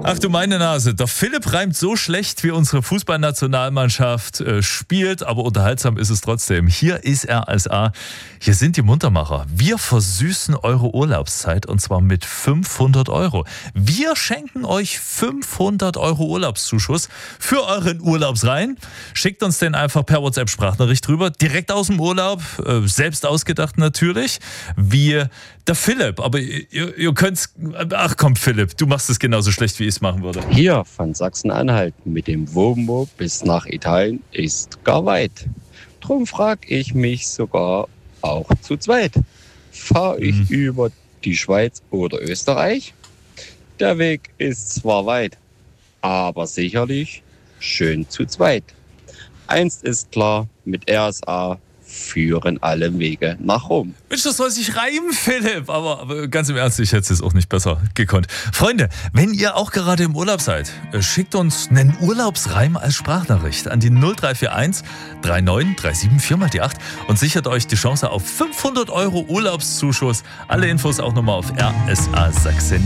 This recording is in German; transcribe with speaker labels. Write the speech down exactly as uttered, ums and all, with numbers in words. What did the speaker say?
Speaker 1: Ach du meine Nase, der Philipp reimt so schlecht, wie unsere Fußballnationalmannschaft äh, spielt, aber unterhaltsam ist es trotzdem. Hier ist R S A, hier sind die Muntermacher. Wir versüßen eure Urlaubszeit und zwar mit fünfhundert Euro. Wir schenken euch fünfhundert Euro Urlaubszuschuss für euren Urlaubsrein. Schickt uns den einfach per WhatsApp-Sprachnachricht rüber, direkt aus dem Urlaub, äh, selbst ausgedacht natürlich, wie der Philipp. Aber ihr, ihr könnt's, ach komm Philipp, du machst es genauso schlecht, wie ich es machen würde.
Speaker 2: Hier von Sachsen-Anhalt mit dem Womo bis nach Italien ist gar weit. Drum frag ich mich sogar auch zu zweit. Fahr ich
Speaker 1: Mhm.
Speaker 2: über die Schweiz oder Österreich? Der Weg ist zwar weit, aber sicherlich schön zu zweit. Eins ist klar, mit R S A führen alle Wege nach Rom.
Speaker 1: Mensch, das soll sich reimen, Philipp. Aber, aber ganz im Ernst, ich hätte es auch nicht besser gekonnt. Freunde, wenn ihr auch gerade im Urlaub seid, schickt uns einen Urlaubsreim als Sprachnachricht an die null drei vier eins drei neun drei sieben vier mal die acht und sichert euch die Chance auf fünfhundert Euro Urlaubszuschuss. Alle Infos auch nochmal auf R S A Sachsen.